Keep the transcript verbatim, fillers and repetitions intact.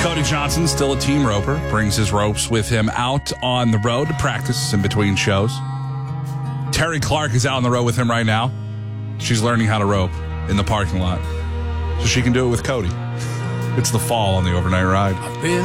Cody Johnson, still a team roper, brings his ropes with him out on the road to practice in between shows. Terry Clark is out on the road with him right now. She's learning how to rope in the parking lot so she can do it with Cody. It's the fall on the overnight ride.